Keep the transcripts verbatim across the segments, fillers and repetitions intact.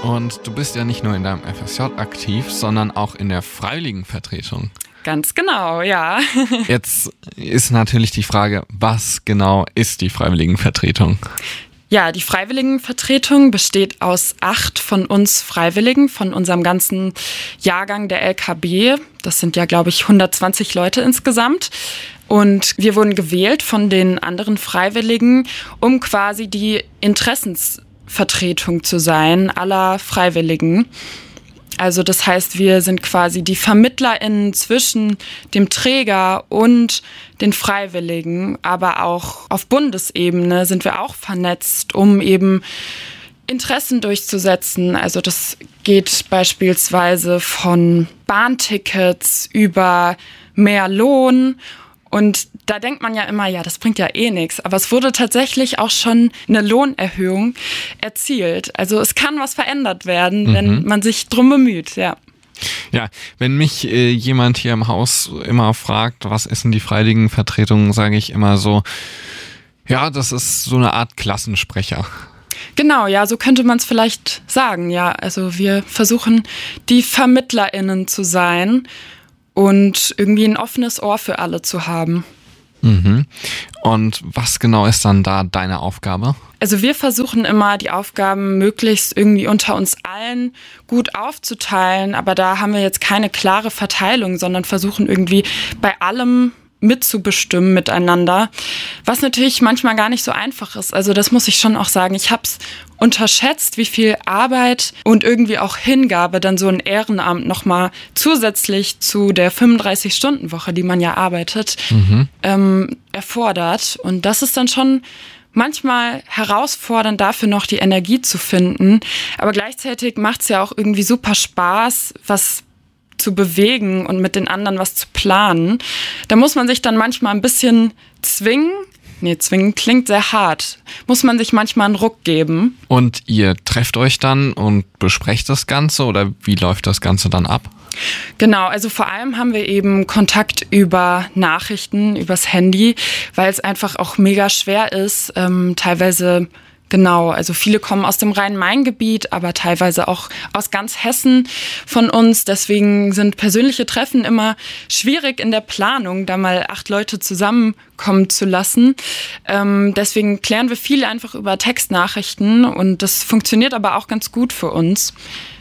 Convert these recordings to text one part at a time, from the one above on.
Und du bist ja nicht nur in deinem F S J aktiv, sondern auch in der Freiwilligenvertretung. Ganz genau, ja. Jetzt ist natürlich die Frage, was genau ist die Freiwilligenvertretung? Ja, die Freiwilligenvertretung besteht aus acht von uns Freiwilligen, von unserem ganzen Jahrgang der L K B. Das sind ja, glaube ich, hundertzwanzig Leute insgesamt. Und wir wurden gewählt von den anderen Freiwilligen, um quasi die Interessensvertretung zu sein aller Freiwilligen. Also das heißt, wir sind quasi die VermittlerInnen zwischen dem Träger und den Freiwilligen, aber auch auf Bundesebene sind wir auch vernetzt, um eben Interessen durchzusetzen. Also das geht beispielsweise von Bahntickets über mehr Lohn. Und da denkt man ja immer, ja, das bringt ja eh nichts. Aber es wurde tatsächlich auch schon eine Lohnerhöhung erzielt. Also es kann was verändert werden, mhm. wenn man sich drum bemüht, ja. Ja, wenn mich äh, jemand hier im Haus immer fragt, was ist denn die Freiwilligenvertretung, sage ich immer so, ja, das ist so eine Art Klassensprecher. Genau, ja, so könnte man es vielleicht sagen, ja. Also wir versuchen, die VermittlerInnen zu sein und irgendwie ein offenes Ohr für alle zu haben. Mhm. Und was genau ist dann da deine Aufgabe? Also wir versuchen immer, die Aufgaben möglichst irgendwie unter uns allen gut aufzuteilen, aber da haben wir jetzt keine klare Verteilung, sondern versuchen irgendwie bei allem mitzubestimmen miteinander, was natürlich manchmal gar nicht so einfach ist. Also das muss ich schon auch sagen. Ich habe es unterschätzt, wie viel Arbeit und irgendwie auch Hingabe dann so ein Ehrenamt nochmal zusätzlich zu der fünfunddreißig-Stunden-Woche, die man ja arbeitet, mhm. ähm, erfordert. Und das ist dann schon manchmal herausfordernd, dafür noch die Energie zu finden. Aber gleichzeitig macht es ja auch irgendwie super Spaß, was zu bewegen und mit den anderen was zu planen. Da muss man sich dann manchmal ein bisschen zwingen. Nee, zwingen klingt sehr hart. Muss man sich manchmal einen Ruck geben. Und ihr trefft euch dann und besprecht das Ganze oder wie läuft das Ganze dann ab? Genau, also vor allem haben wir eben Kontakt über Nachrichten, übers Handy, weil es einfach auch mega schwer ist, ähm, teilweise. Genau, also viele kommen aus dem Rhein-Main-Gebiet, aber teilweise auch aus ganz Hessen von uns. Deswegen sind persönliche Treffen immer schwierig in der Planung, da mal acht Leute zusammenkommen zu lassen. Ähm, deswegen klären wir viel einfach über Textnachrichten und das funktioniert aber auch ganz gut für uns,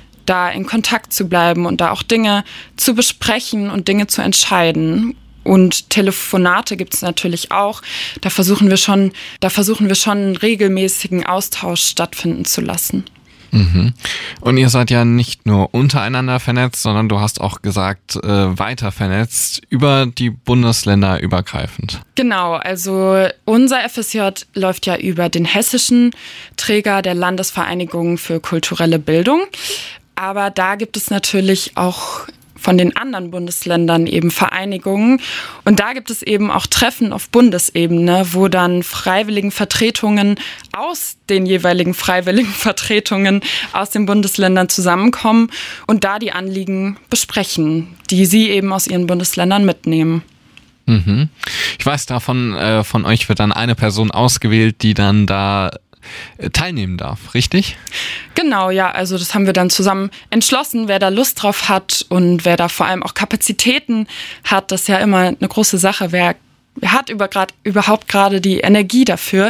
da in Kontakt zu bleiben und da auch Dinge zu besprechen und Dinge zu entscheiden. Und Telefonate gibt es natürlich auch. Da versuchen wir schon, da versuchen wir schon einen regelmäßigen Austausch stattfinden zu lassen. Mhm. Und ihr seid ja nicht nur untereinander vernetzt, sondern du hast auch gesagt, äh, weiter vernetzt über die Bundesländer übergreifend. Genau, also unser F S J läuft ja über den hessischen Träger der Landesvereinigung für kulturelle Bildung. Aber da gibt es natürlich auch von den anderen Bundesländern eben Vereinigungen. Und da gibt es eben auch Treffen auf Bundesebene, wo dann Freiwilligenvertretungen aus den jeweiligen Freiwilligenvertretungen aus den Bundesländern zusammenkommen und da die Anliegen besprechen, die sie eben aus ihren Bundesländern mitnehmen. Mhm. Ich weiß, davon äh, von euch wird dann eine Person ausgewählt, die dann da teilnehmen darf, richtig? Genau, ja, also das haben wir dann zusammen entschlossen, wer da Lust drauf hat und wer da vor allem auch Kapazitäten hat. Das ist ja immer eine große Sache, wer hat über grad, überhaupt gerade die Energie dafür.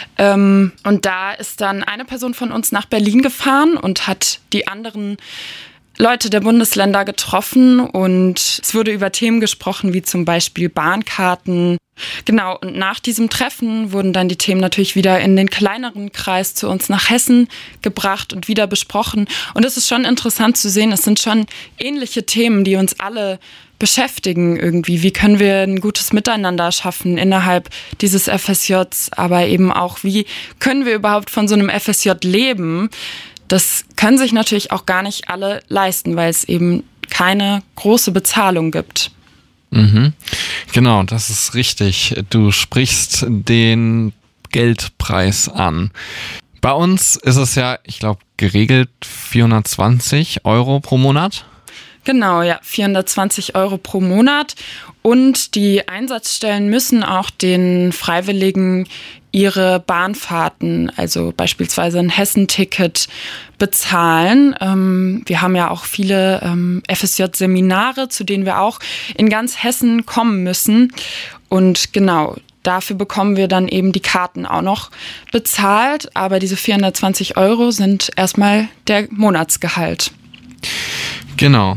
Ähm, und da ist dann eine Person von uns nach Berlin gefahren und hat die anderen Leute der Bundesländer getroffen und es wurde über Themen gesprochen, wie zum Beispiel Bahnkarten. Genau, und nach diesem Treffen wurden dann die Themen natürlich wieder in den kleineren Kreis zu uns nach Hessen gebracht und wieder besprochen. Und es ist schon interessant zu sehen, es sind schon ähnliche Themen, die uns alle beschäftigen irgendwie. Wie können wir ein gutes Miteinander schaffen innerhalb dieses F S Js, aber eben auch, wie können wir überhaupt von so einem F S J leben? Das können sich natürlich auch gar nicht alle leisten, weil es eben keine große Bezahlung gibt. Mhm. Genau, das ist richtig. Du sprichst den Geldpreis an. Bei uns ist es ja, ich glaube, geregelt vierhundertzwanzig Euro pro Monat. Genau, ja, vierhundertzwanzig Euro pro Monat. Und die Einsatzstellen müssen auch den Freiwilligen ihre Bahnfahrten, also beispielsweise ein Hessenticket, bezahlen. Ähm, wir haben ja auch viele ähm, F S J-Seminare, zu denen wir auch in ganz Hessen kommen müssen. Und genau, dafür bekommen wir dann eben die Karten auch noch bezahlt. Aber diese vierhundertzwanzig Euro sind erstmal der Monatsgehalt. Genau.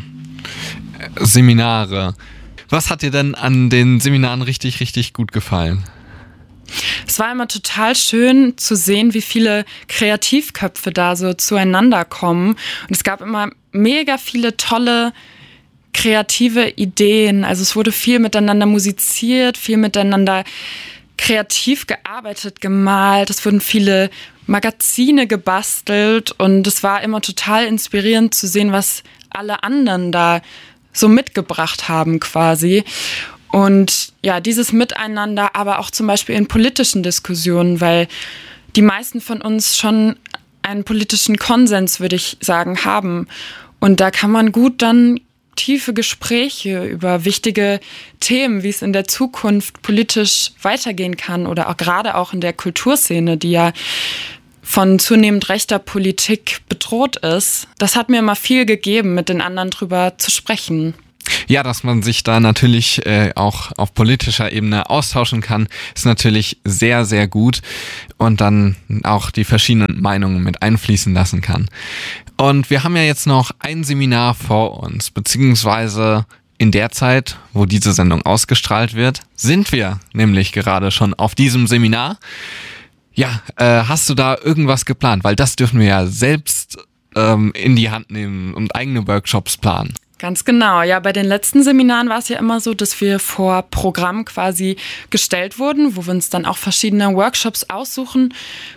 Seminare. Was hat dir denn an den Seminaren richtig, richtig gut gefallen? Es war immer total schön zu sehen, wie viele Kreativköpfe da so zueinander kommen. Und es gab immer mega viele tolle kreative Ideen. Also es wurde viel miteinander musiziert, viel miteinander kreativ gearbeitet, gemalt. Es wurden viele Magazine gebastelt und es war immer total inspirierend zu sehen, was alle anderen da so mitgebracht haben quasi. Und ja, dieses Miteinander, aber auch zum Beispiel in politischen Diskussionen, weil die meisten von uns schon einen politischen Konsens, würde ich sagen, haben. Und da kann man gut dann tiefe Gespräche über wichtige Themen, wie es in der Zukunft politisch weitergehen kann oder auch gerade auch in der Kulturszene, die ja von zunehmend rechter Politik bedroht ist. Das hat mir immer viel gegeben, mit den anderen drüber zu sprechen. Ja, dass man sich da natürlich äh, auch auf politischer Ebene austauschen kann, ist natürlich sehr, sehr gut und dann auch die verschiedenen Meinungen mit einfließen lassen kann. Und wir haben ja jetzt noch ein Seminar vor uns, beziehungsweise in der Zeit, wo diese Sendung ausgestrahlt wird, sind wir nämlich gerade schon auf diesem Seminar. Ja, äh, hast du da irgendwas geplant? Weil das dürfen wir ja selbst ähm, in die Hand nehmen und eigene Workshops planen. Ganz genau. Ja, bei den letzten Seminaren war es ja immer so, dass wir vor Programm quasi gestellt wurden, wo wir uns dann auch verschiedene Workshops aussuchen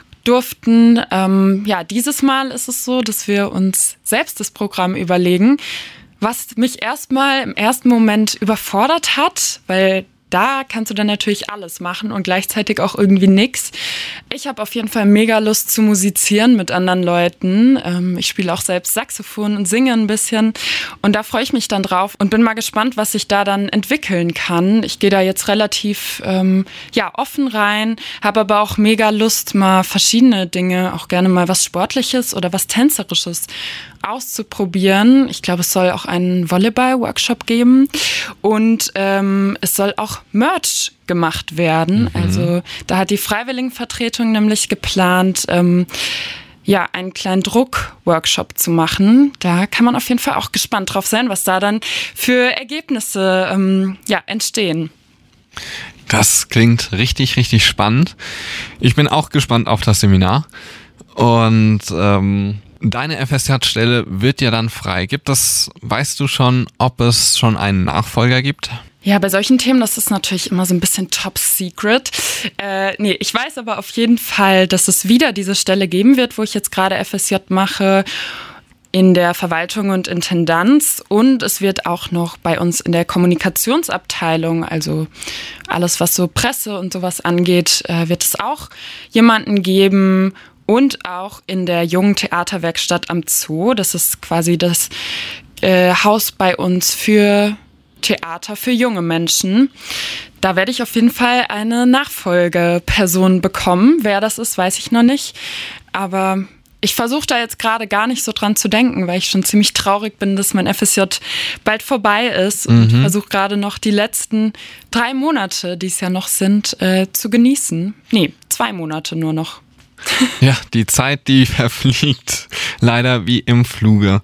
durften. Ähm, ja, dieses Mal ist es so, dass wir uns selbst das Programm überlegen, was mich erstmal im ersten Moment überfordert hat, weil da kannst du dann natürlich alles machen und gleichzeitig auch irgendwie nix. Ich habe auf jeden Fall mega Lust zu musizieren mit anderen Leuten. Ähm, ich spiele auch selbst Saxophon und singe ein bisschen. Und da freue ich mich dann drauf und bin mal gespannt, was sich da dann entwickeln kann. Ich gehe da jetzt relativ ähm, ja, offen rein, habe aber auch mega Lust, mal verschiedene Dinge, auch gerne mal was Sportliches oder was Tänzerisches auszuprobieren. Ich glaube, es soll auch einen Volleyball-Workshop geben und ähm, es soll auch Merch gemacht werden. Mhm. Also da hat die Freiwilligenvertretung nämlich geplant, ähm, ja, einen kleinen Druck-Workshop zu machen. Da kann man auf jeden Fall auch gespannt drauf sein, was da dann für Ergebnisse ähm, ja, entstehen. Das klingt richtig, richtig spannend. Ich bin auch gespannt auf das Seminar und ähm deine F S J-Stelle wird ja dann frei. Gibt es, weißt du schon, ob es schon einen Nachfolger gibt? Ja, bei solchen Themen, das ist natürlich immer so ein bisschen top secret. Äh, nee, ich weiß aber auf jeden Fall, dass es wieder diese Stelle geben wird, wo ich jetzt gerade F S J mache, in der Verwaltung und Intendanz. Und es wird auch noch bei uns in der Kommunikationsabteilung, also alles, was so Presse und sowas angeht, äh, wird es auch jemanden geben. Und auch in der jungen Theaterwerkstatt am Zoo. Das ist quasi das äh, Haus bei uns für Theater für junge Menschen. Da werde ich auf jeden Fall eine Nachfolgeperson bekommen. Wer das ist, weiß ich noch nicht. Aber ich versuche da jetzt gerade gar nicht so dran zu denken, weil ich schon ziemlich traurig bin, dass mein F S J bald vorbei ist. Und mhm. versuche gerade noch die letzten drei Monate, die es ja noch sind, äh, zu genießen. Nee, zwei Monate nur noch. Ja, die Zeit, die verfliegt leider wie im Fluge.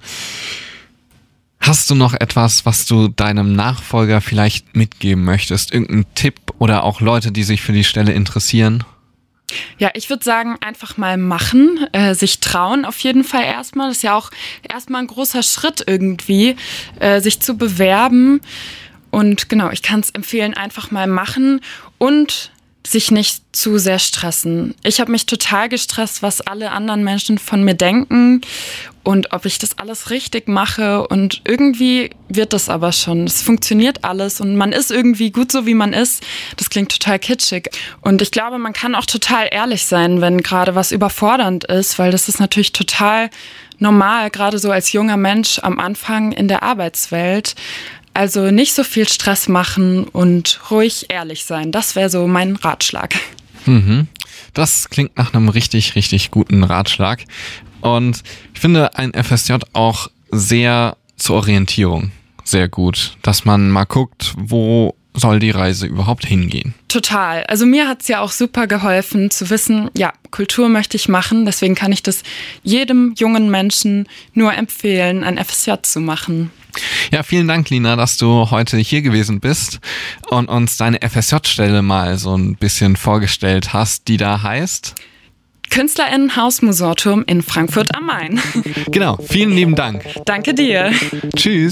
Hast du noch etwas, was du deinem Nachfolger vielleicht mitgeben möchtest? Irgendein Tipp oder auch Leute, die sich für die Stelle interessieren? Ja, ich würde sagen, einfach mal machen, äh, sich trauen auf jeden Fall erstmal. Das ist ja auch erstmal ein großer Schritt irgendwie, äh, sich zu bewerben. Und genau, ich kann es empfehlen, einfach mal machen und sich nicht zu sehr stressen. Ich habe mich total gestresst, was alle anderen Menschen von mir denken und ob ich das alles richtig mache. Und irgendwie wird das aber schon. Es funktioniert alles und man ist irgendwie gut so, wie man ist. Das klingt total kitschig. Und ich glaube, man kann auch total ehrlich sein, wenn gerade was überfordernd ist, weil das ist natürlich total normal, gerade so als junger Mensch am Anfang in der Arbeitswelt. Also nicht so viel Stress machen und ruhig ehrlich sein. Das wäre so mein Ratschlag. Mhm. Das klingt nach einem richtig, richtig guten Ratschlag. Und ich finde ein F S J auch sehr zur Orientierung sehr gut, dass man mal guckt, wo soll die Reise überhaupt hingehen. Total. Also mir hat es ja auch super geholfen zu wissen, ja, Kultur möchte ich machen, deswegen kann ich das jedem jungen Menschen nur empfehlen, ein F S J zu machen. Ja, vielen Dank, Lina, dass du heute hier gewesen bist und uns deine F S J-Stelle mal so ein bisschen vorgestellt hast, die da heißt KünstlerInnenhaus Musorturm in Frankfurt am Main. Genau, vielen lieben Dank. Danke dir. Tschüss.